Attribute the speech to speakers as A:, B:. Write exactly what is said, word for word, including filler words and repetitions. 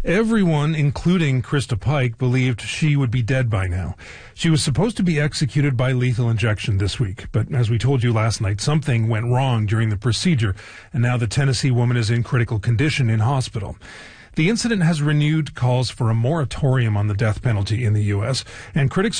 A: Everyone, including Krista Pike, believed she would be dead by now. She was supposed to be executed by lethal injection this week, but as we told you last night, something went wrong during the procedure, and now the Tennessee woman is in critical condition in hospital. The incident has renewed calls for a moratorium on the death penalty in the U S, and critics